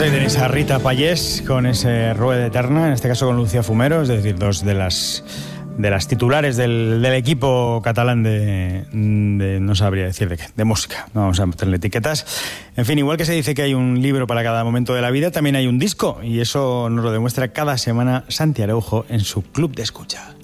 Ahí tenéis a Rita Pallés con ese Rueda Eterna, en este caso con Lucía Fumero, es decir, dos de las titulares del equipo catalán de no sabría decir de qué, de música, no vamos a meterle etiquetas. En fin, igual que se dice que hay un libro para cada momento de la vida, también hay un disco, y eso nos lo demuestra cada semana Santi Araujo en su Club de Escucha.